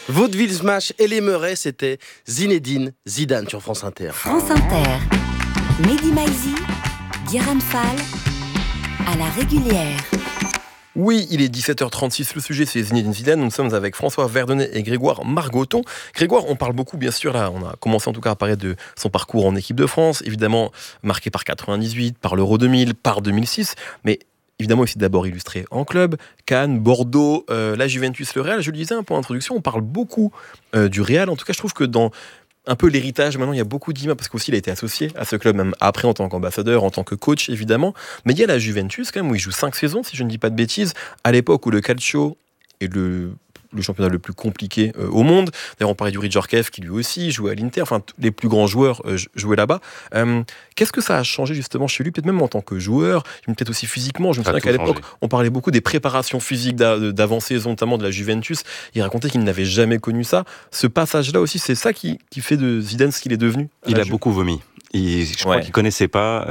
Vaudeville Smash et les Meurets, c'était Zinedine Zidane sur France Inter. France Inter, Mehdi Maizi, Guérin Fall, à la régulière. Oui, il est 17h36, le sujet c'est Zinedine Zidane, nous sommes avec François Verdonnet et Grégoire Margoton. Grégoire, on parle beaucoup bien sûr, là on a commencé en tout cas à parler de son parcours en équipe de France, évidemment marqué par 98, par l'Euro 2000, par 2006, mais évidemment il s'est d'abord illustré en club, Cannes, Bordeaux, la Juventus, le Real. Je le disais un peu en introduction, on parle beaucoup du Real, en tout cas je trouve que dans un peu l'héritage, maintenant il y a beaucoup d'images, parce qu'aussi il a été associé à ce club, même après en tant qu'ambassadeur, en tant que coach évidemment, mais il y a la Juventus quand même, où il joue 5 saisons, si je ne dis pas de bêtises, à l'époque où le calcio est le championnat le plus compliqué au monde. D'ailleurs, on parlait du Rijorkev qui lui aussi jouait à l'Inter, enfin les plus grands joueurs jouaient là-bas. Qu'est-ce que ça a changé justement chez lui, peut-être même en tant que joueur, peut-être aussi physiquement. Je me souviens qu'à l'époque, on parlait beaucoup des préparations physiques d'avant-saison, notamment de la Juventus. Il racontait qu'il n'avait jamais connu ça. Ce passage-là aussi, c'est ça qui fait de Zidane ce qu'il est devenu. Il a beaucoup vomi. Je crois qu'il ne connaissait pas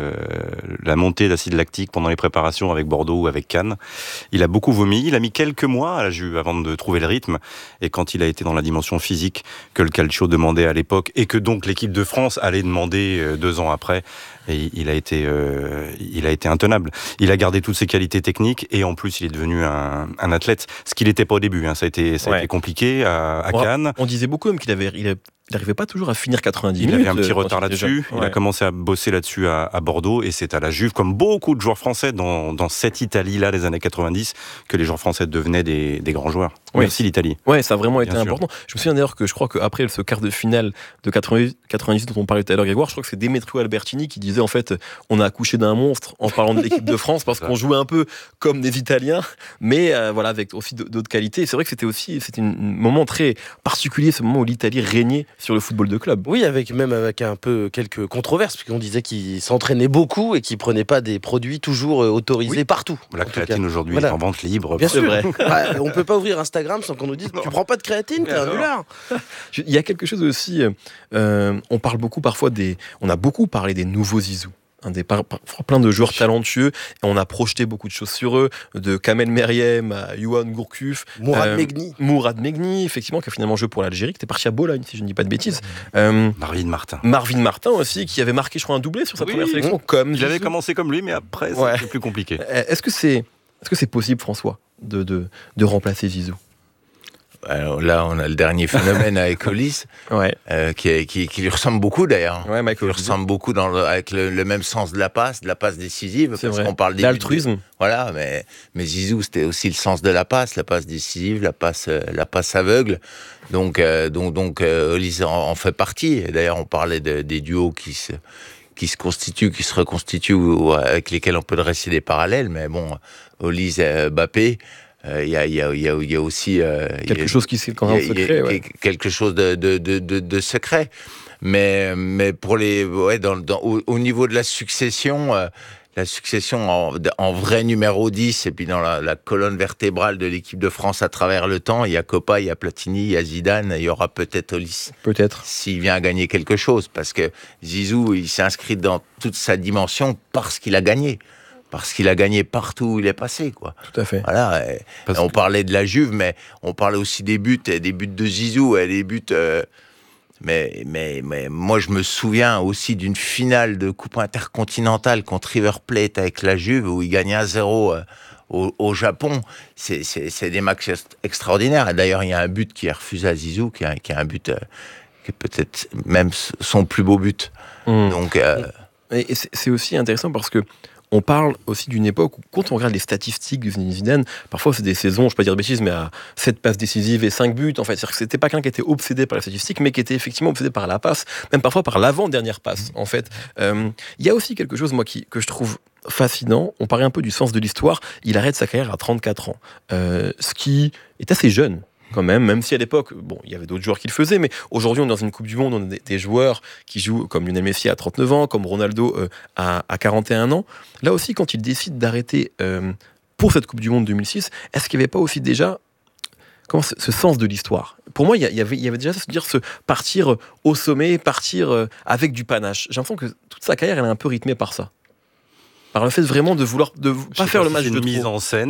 la montée d'acide lactique pendant les préparations avec Bordeaux ou avec Cannes. Il a beaucoup vomi. Il a mis quelques mois à la Juve avant de trouver le rythme. Et quand il a été dans la dimension physique que le calcio demandait à l'époque et que donc l'équipe de France allait demander 2 ans après, et il a été intenable. Il a gardé toutes ses qualités techniques et en plus il est devenu un athlète. Ce qu'il n'était pas au début. Ça a été compliqué à Cannes. On disait beaucoup même qu'il n'arrivait pas toujours à finir 90 minutes. Il avait un petit retard là-dessus. Il a commencé à bosser là-dessus à Bordeaux et c'est à la Juve, comme beaucoup de joueurs français dans cette Italie-là des années 90, que les joueurs français devenaient des grands joueurs. Oui. Merci l'Italie. Ouais, ça a vraiment été important. Je me souviens d'ailleurs que je crois qu'après ce quart de finale de 98 dont on parlait tout à l'heure, Grégoire, je crois que c'est Demetrio Albertini qui disait en fait on a accouché d'un monstre en parlant de l'équipe de France parce qu'on jouait un peu comme des Italiens, mais voilà, avec aussi d'autres qualités. Et c'est vrai que c'était un moment très particulier, ce moment où l'Italie régnait sur le football de club. Oui, avec un peu quelques controverses, puisqu'on disait qu'il s'entraînait beaucoup et qu'il prenait pas des produits toujours autorisés partout. La créatine aujourd'hui est en vente libre. Bien sûr. Vrai. On peut pas ouvrir Instagram sans qu'on nous dise tu prends pas de créatine, t'es un nulard. Il y a quelque chose aussi, on parle beaucoup parfois on a beaucoup parlé des nouveaux Zizou. Plein de joueurs talentueux, et on a projeté beaucoup de choses sur eux, de Kamel Meriem à Yohan Gourcuff, Mourad Megni, effectivement, qui a finalement joué pour l'Algérie, qui était parti à Bologne, si je ne dis pas de bêtises. Marvin Martin aussi, qui avait marqué, je crois, un doublé sur sa première sélection. Il avait commencé comme lui, mais après, c'était plus compliqué. Est-ce que c'est possible, François, de remplacer Zizou? Alors là, on a le dernier phénomène avec Olise, qui lui ressemble beaucoup d'ailleurs. Qui lui ressemble beaucoup avec le même sens de la passe décisive. C'est parce vrai. qu'on parle d'altruisme. Voilà, mais Zizou, c'était aussi le sens de la passe décisive, la passe aveugle. Donc Olise en fait partie. Et d'ailleurs, on parlait des duos qui se constituent, qui se reconstituent, ou avec lesquels on peut dresser des parallèles. Mais bon, Olise, Mbappé. Il y a aussi quelque chose qui s'est quand même secret, quelque chose de secret, mais pour au niveau de la succession en vrai numéro 10 et puis dans la colonne vertébrale de l'équipe de France à travers le temps, il y a Copa, il y a Platini, il y a Zidane, il y aura peut-être Olise. Peut-être. S'il vient à gagner quelque chose, parce que Zizou, il s'est inscrit dans toute sa dimension parce qu'il a gagné. Parce qu'il a gagné partout où il est passé, quoi. Tout à fait. Voilà. On parlait de la Juve, mais on parlait aussi des buts de Zizou, des buts. Mais moi, je me souviens aussi d'une finale de Coupe intercontinentale contre River Plate avec la Juve où il gagnait 1-0 au Japon. C'est des matchs extraordinaires. Et d'ailleurs, il y a un but qui est refusé à Zizou, qui est un but qui est peut-être même son plus beau but. Donc. Et c'est aussi intéressant parce que on parle aussi d'une époque où, quand on regarde les statistiques de Zidane, parfois c'est des saisons, je ne vais pas dire de bêtises, mais à 7 passes décisives et 5 buts, en fait. C'est-à-dire que c'était pas quelqu'un qui était obsédé par la statistique, mais qui était effectivement obsédé par la passe, même parfois par l'avant-dernière passe, en fait. Il y a aussi quelque chose, moi, que je trouve fascinant. On parlait un peu du sens de l'histoire. Il arrête sa carrière à 34 ans. Ce qui est assez jeune. Quand même si à l'époque, il y avait d'autres joueurs qui le faisaient, mais aujourd'hui, on est dans une Coupe du Monde, on a des joueurs qui jouent comme Lionel Messi à 39 ans, comme Ronaldo à 41 ans. Là aussi, quand il décide d'arrêter pour cette Coupe du Monde 2006, est-ce qu'il n'y avait pas aussi déjà ce sens de l'histoire? Pour moi, il y avait déjà se partir au sommet, partir avec du panache. J'ai l'impression que toute sa carrière, elle est un peu rythmée par ça. Par le fait vraiment de vouloir pas faire le match de mise en scène.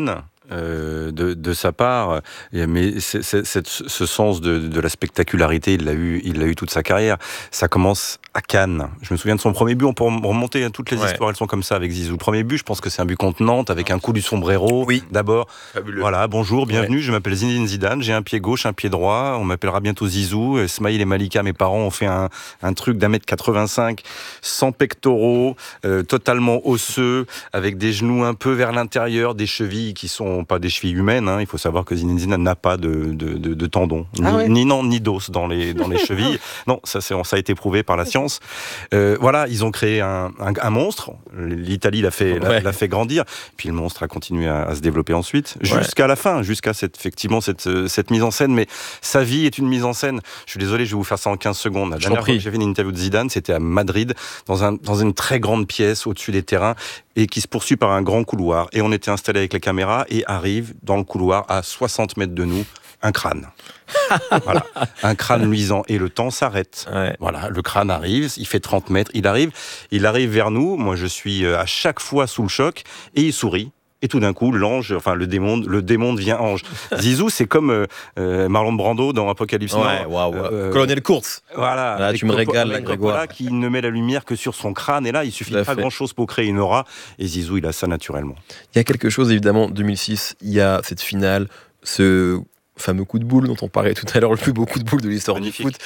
de sa part, mais ce sens de la spectacularité, il l'a eu toute sa carrière. Ça commence à Cannes. Je me souviens de son premier but, on peut remonter, hein, toutes les histoires, elles sont comme ça avec Zizou. Le premier but, je pense que c'est un but contre Nantes, avec un coup du sombrero. Oui. D'abord, Fabuleux. voilà, bonjour, bienvenue, je m'appelle Zinedine Zidane, j'ai un pied gauche, un pied droit, on m'appellera bientôt Zizou. Smaïl et Malika, mes parents, ont fait un truc d'1m85, sans pectoraux, totalement osseux, avec des genoux un peu vers l'intérieur, des chevilles qui sont pas des chevilles humaines, hein. Il faut savoir que Zinedine Zidane n'a pas de tendons, ni d'os dans les chevilles. Non, ça a été prouvé par la science. Voilà, ils ont créé un monstre. L'Italie l'a fait grandir. Puis le monstre a continué à se développer ensuite, jusqu'à la fin, jusqu'à cette mise en scène. Mais sa vie est une mise en scène. Je suis désolé, je vais vous faire ça en 15 secondes. La dernière fois que j'ai fait une interview de Zidane, c'était à Madrid, dans une très grande pièce au-dessus des terrains, et qui se poursuit par un grand couloir. Et on était installé avec les caméras, et arrive dans le couloir, à 60 mètres de nous, un crâne. Voilà, un crâne luisant, et le temps s'arrête. Ouais. Voilà, le crâne arrive, il fait 30 mètres, il arrive vers nous. Moi, je suis à chaque fois sous le choc, et il sourit. Et tout d'un coup, le démon devient ange. Zizou, c'est comme Marlon Brando dans Apocalypse Now. Colonel Kurtz. Voilà. Là, tu me régales, Grégoire. Qui ne met la lumière que sur son crâne. Et là, il suffit pas grand-chose pour créer une aura. Et Zizou, il a ça naturellement. Il y a quelque chose, évidemment, 2006, il y a cette finale, ce fameux coup de boule dont on parlait tout à l'heure, le plus beau coup de boule de l'histoire du foot.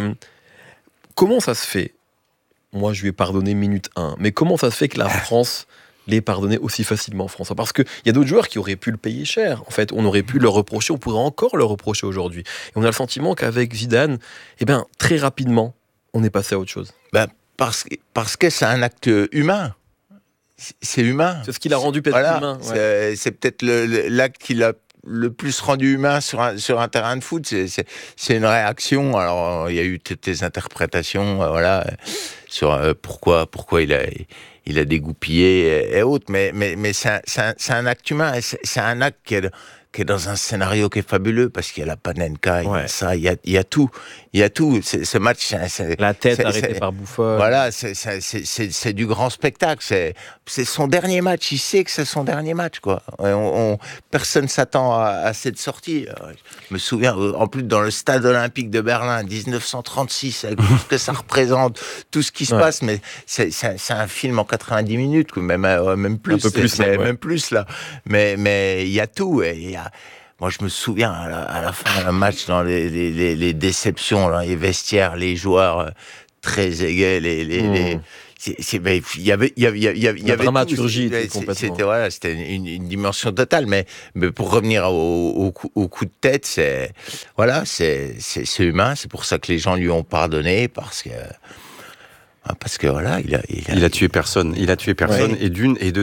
Comment ça se fait ? Moi, je lui ai pardonné minute 1. Mais comment ça se fait que la France l'ait pardonné aussi facilement, François ? Parce qu'il y a d'autres joueurs qui auraient pu le payer cher. En fait, on aurait pu le reprocher, on pourrait encore le reprocher aujourd'hui. Et on a le sentiment qu'avec Zidane, très rapidement, on est passé à autre chose. Parce que c'est un acte humain. C'est humain. C'est ce qui l'a rendu peut-être humain. Ouais. C'est peut-être l'acte qui l'a le plus rendu humain sur un terrain de foot. C'est une réaction. Alors, il y a eu toutes les interprétations, sur pourquoi il a dégoupillé et autres. Mais c'est un acte humain. C'est un acte qui est dans un scénario qui est fabuleux, parce qu'il y a la Panenka, il y a ça, il y a tout. Il y a tout. Ce match, la tête arrêtée par Buffon. Voilà, c'est du grand spectacle. C'est son dernier match. Il sait que c'est son dernier match, quoi. Personne s'attend à cette sortie. Je me souviens, en plus, dans le stade olympique de Berlin, 1936, avec tout ce que ça représente, tout ce qui se passe, mais c'est un film en 90 minutes, même plus. Un peu plus, même plus, là. Mais il y a tout. Moi, je me souviens, à la fin d'un match, dans les déceptions, dans les vestiaires, les joueurs très égaux, il y avait la dramaturgie, c'était une dimension totale. Mais pour revenir au coup de tête, c'est humain. C'est pour ça que les gens lui ont pardonné, parce que voilà, il a tué personne. Il a tué personne, et de